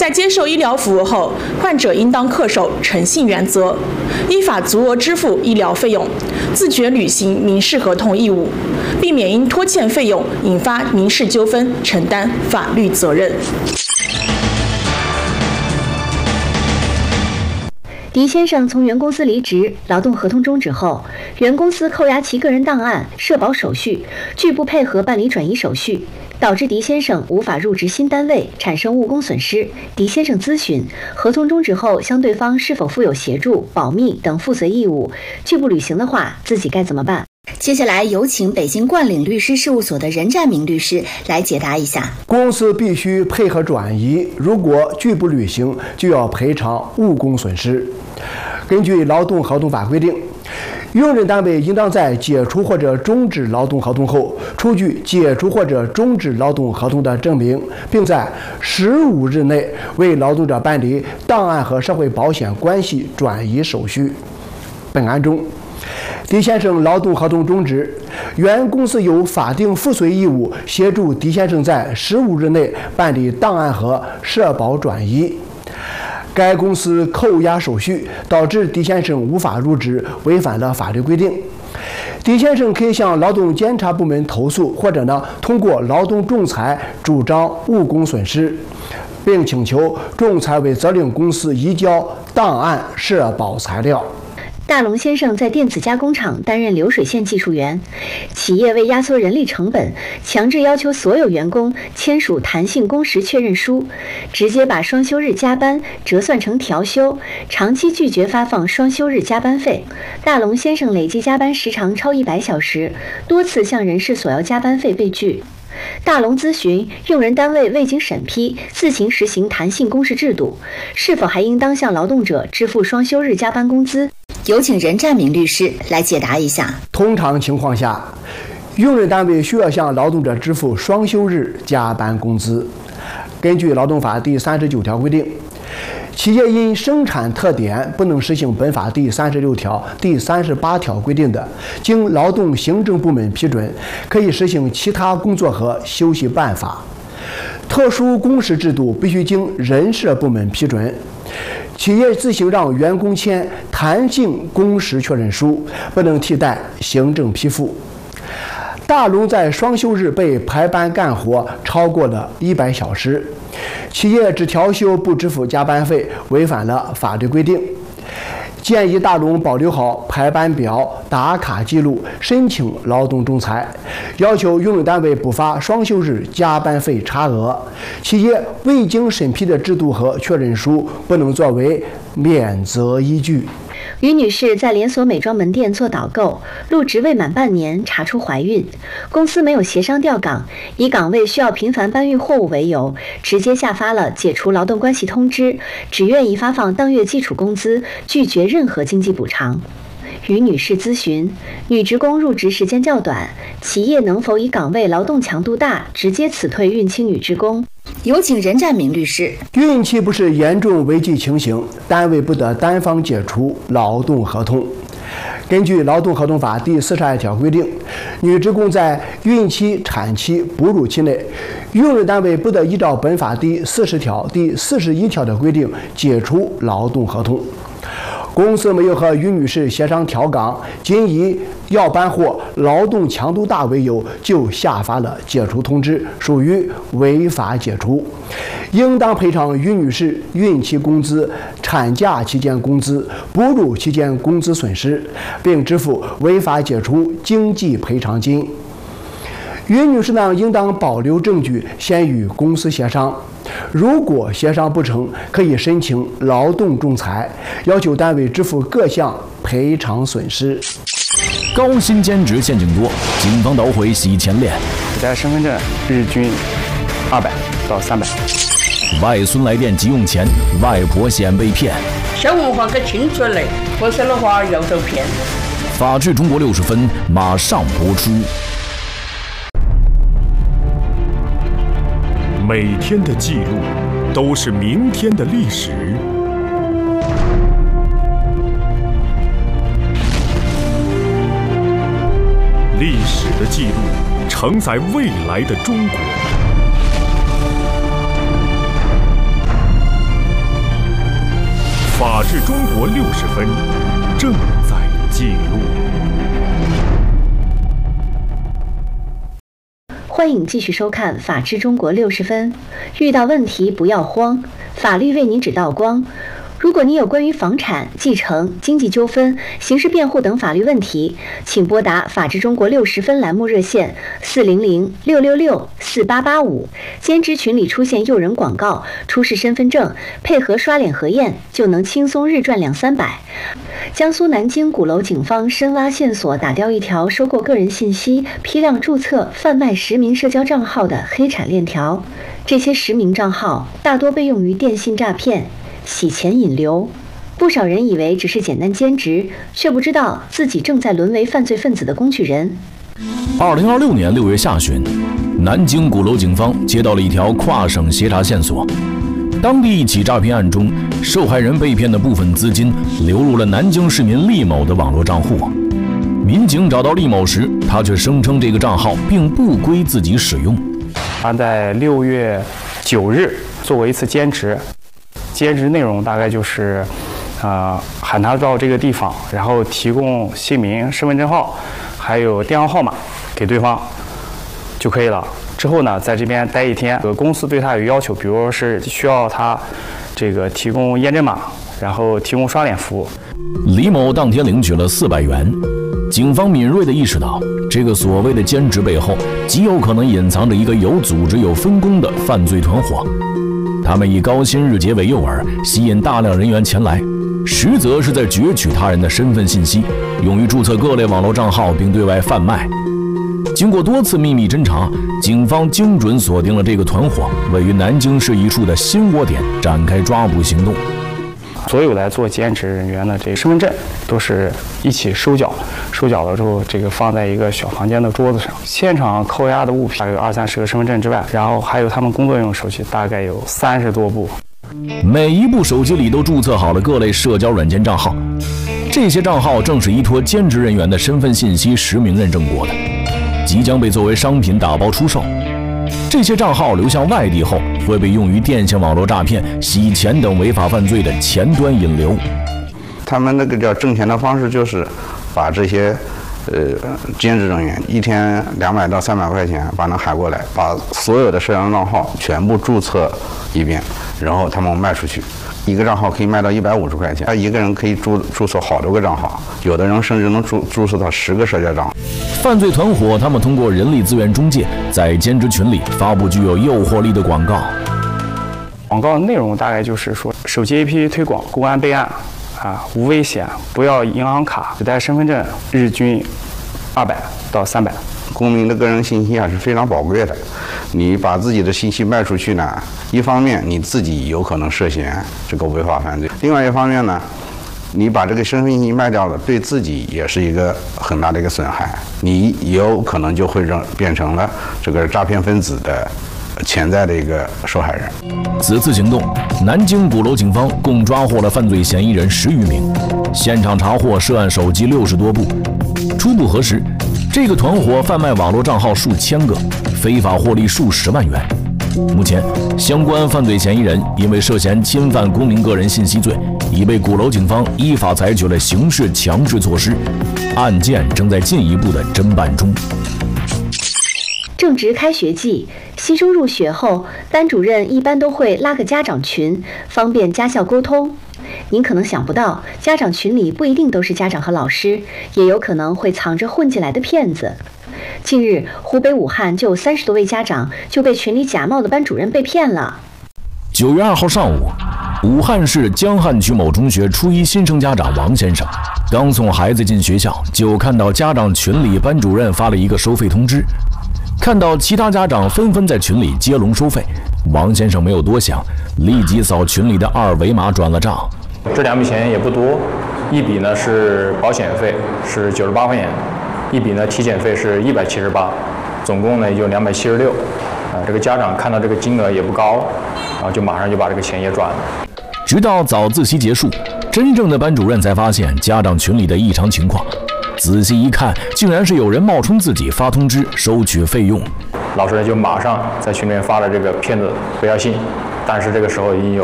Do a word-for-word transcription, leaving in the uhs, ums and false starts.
在接受医疗服务后，患者应当恪守诚信原则，依法足额支付医疗费用，自觉履行民事合同义务，避免因拖欠费用引发民事纠纷，承担法律责任。 狄先生从原公司离职，劳动合同终止后，原公司扣押其个人档案、社保手续，拒不配合办理转移手续，导致狄先生无法入职新单位，产生误工损失。狄先生咨询，合同终止后向对方是否负有协助、保密等负责义务，拒不履行的话，自己该怎么办？接下来有请北京冠岭律师事务所的任占明律师来解答一下。 公司必须配合转移，如果拒不履行，就要赔偿误工损失。根据劳动合同法规定，用人单位应当在解除或者终止劳动合同后，出具解除或者终止劳动合同的证明，并在十五日内为劳动者办理档案和社会保险关系转移手续。本案中，狄先生劳动合同终止，原公司有法定附随义务协助狄先生在十五日内办理档案和社保转移。该公司扣押手续，导致狄先生无法入职，违反了法律规定。狄先生可以向劳动监察部门投诉，或者呢通过劳动仲裁主张误工损失，并请求仲裁为责令公司移交档案、社保材料。 大龙先生在电子加工厂担任流水线技术员，企业为压缩人力成本，强制要求所有员工签署弹性工时确认书，直接把双休日加班折算成调休，长期拒绝发放双休日加班费。大龙先生累计加班时长超一百小时，多次向人事索要加班费被拒。大龙咨询，用人单位未经审批自行实行弹性工时制度，是否还应当向劳动者支付双休日加班工资？有请任占明律师来解答一下。 通常情况下，用人单位需要向劳动者支付双休日加班工资。根据劳动法第三十九条规定，企业因生产特点不能实行本法第三十六条、第三十八条规定的，经劳动行政部门批准，可以实行其他工作和休息办法。特殊工时制度必须经人事部门批准。企业自行让员工签弹性工时确认书，不能替代行政批复。大龙在双休日被排班干活超过了一百小时，企业只调休不支付加班费，违反了法律规定。建议大龙保留好排班表、打卡记录，申请劳动仲裁，要求用人单位补发双休日加班费差额。企业未经审批的制度和确认书不能作为免责依据。 于女士在连锁美妆门店做导购，入职未满半年查出怀孕，公司没有协商调岗，以岗位需要频繁搬运货物为由，直接下发了解除劳动关系通知，只愿意发放当月基础工资，拒绝任何经济补偿。于女士咨询，女职工入职时间较短，企业能否以岗位劳动强度大直接辞退孕期女职工？有请任占明律师。 孕期不是严重违纪情形，单位不得单方解除劳动合同。根据劳动合同法第四十二条规定，女职工在孕期、产期、哺乳期内，用人单位不得依照本法第四十条、第四十一条的规定解除劳动合同。公司没有和于女士协商调岗，仅以要搬货、劳动强度大为由就下发了解除通知，属于违法解除，应当赔偿于女士孕期工资、产假期间工资、哺乳期间工资损失，并支付违法解除经济赔偿金。于女士呢，应当保留证据，先与公司协商。如果协商不成，可以申请劳动仲裁，要求单位支付各项赔偿损失。 高薪兼职陷阱多，警方捣毁洗钱链。 携带身份证日均二百到三百。 外孙来电急用钱，外婆险被骗。 小文化给清楚嘞，否则的话要受骗。 法治中国六十分马上播出。 每天的记录都是明天的历史。历史的记录承载未来的中国。 治中国六十分》正在记录。 欢迎继续收看《法治中国六十分》，遇到问题不要慌，法律为您指道光。如果您有关于房产、继承、经济纠纷、刑事辩护等法律问题，请拨打法治中国六十分栏目热线四零零六六六四八八五。兼职群里出现诱人广告，出示身份证，配合刷脸核验，就能轻松日赚两三百。江苏南京鼓楼警方深挖线索，打掉一条收购个人信息、批量注册、贩卖实名社交账号的黑产链条。这些实名账号大多被用于电信诈骗、洗钱引流，不少人以为只是简单兼职，却不知道自己正在沦为犯罪分子的工具人。 二零二六年六月下旬，南京鼓楼警方接到了一条跨省协查线索，当地一起诈骗案中，受害人被骗的部分资金流入了南京市民厉某的网络账户。民警找到厉某时，他却声称这个账号并不归自己使用。 他在六月九日做过一次兼职。兼职内容大概就是，呃，喊他到这个地方，然后提供姓名、身份证号，还有电话号码给对方就可以了。之后呢，在这边待一天。呃，公司对他有要求，比如说是需要他这个提供验证码，然后提供刷脸服务。 李某当天领取了四百元。警方敏锐地意识到，这个所谓的兼职背后极有可能隐藏着一个有组织、有分工的犯罪团伙。他们以高薪日结为诱饵，吸引大量人员前来，实则是在攫取他人的身份信息，用于注册各类网络账号并对外贩卖。经过多次秘密侦查，警方精准锁定了这个团伙位于南京市一处的新窝点，展开抓捕行动。 所有来做兼职人员的这个身份证都是一起收缴，收缴了之后，这个放在一个小房间的桌子上。现场扣押的物品大概有二三十个身份证之外，然后还有他们工作用手机，大概有三十多部。 每一部手机里都注册好了各类社交软件账号，这些账号正是依托兼职人员的身份信息实名认证过的，即将被作为商品打包出售。这些账号流向外地后，会被用于电信网络诈骗、洗钱等违法犯罪的前端引流。 他们那个叫挣钱的方式，就是把这些呃兼职人员一天两百到三百块钱把人喊过来，把所有的社交账号全部注册一遍，然后他们卖出去。一个账号可以卖到一百五十块钱，他一个人可以注注册好多个账号，有的人甚至能注注册到十个社交账号。 犯罪团伙他们通过人力资源中介，在兼职群里发布具有诱惑力的广告。 广告内容大概就是说，手机 A P P 推广，公安备案，啊，无危险，不要银行卡，只带身份证，日均二百到三百。 公民的个人信息啊是非常宝贵的，你把自己的信息卖出去呢，一方面你自己有可能涉嫌这个违法犯罪，另外一方面呢，你把这个身份信息卖掉了，对自己也是一个很大的一个损害，你有可能就会让变成了这个诈骗分子的潜在的一个受害人。 此次行动，南京鼓楼警方共抓获了犯罪嫌疑人十余名，现场查获涉案手机六十多部。初步核实，这个团伙贩卖网络账号数千个，非法获利数十万元。目前，相关犯罪嫌疑人因为涉嫌侵犯公民个人信息罪，已被鼓楼警方依法采取了刑事强制措施，案件正在进一步的侦办中。 正值开学季，新生入学后，班主任一般都会拉个家长群，方便家校沟通。您可能想不到，家长群里不一定都是家长和老师，也有可能会藏着混进来的骗子。近日，湖北武汉就有三十多位家长就被群里假冒的班主任被骗了。 九月二号上午，武汉市江汉区某中学初一新生家长王先生刚送孩子进学校，就看到家长群里班主任发了一个收费通知。看到其他家长纷纷在群里接龙收费，王先生没有多想，立即扫群里的二维码转了账。 这两笔钱也不多，一笔呢是保险费是九十八块钱，一笔呢体检费是一百七十八，总共呢也就两百七十六。啊，这个家长看到这个金额也不高，然后就马上就把这个钱也转了。 直到早自习结束，真正的班主任才发现家长群里的异常情况。仔细一看，竟然是有人冒充自己发通知收取费用。 老师就马上在群里面发了这个骗子不要信，但是这个时候已经有